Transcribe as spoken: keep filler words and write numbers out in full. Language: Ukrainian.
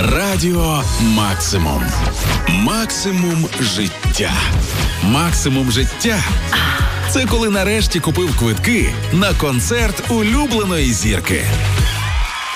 Радіо Максимум. Максимум життя. Максимум життя – це коли нарешті купив квитки на концерт улюбленої зірки.